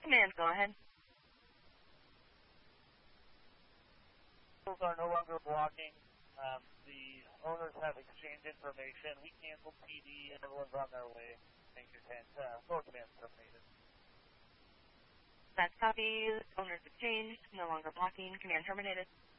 Command, go ahead. Are no longer blocking. The owners have exchanged information. We canceled PD and everyone's on their way. Thank you, 10. Floor command terminated. That's copy. Owners exchanged. No longer blocking. Command terminated.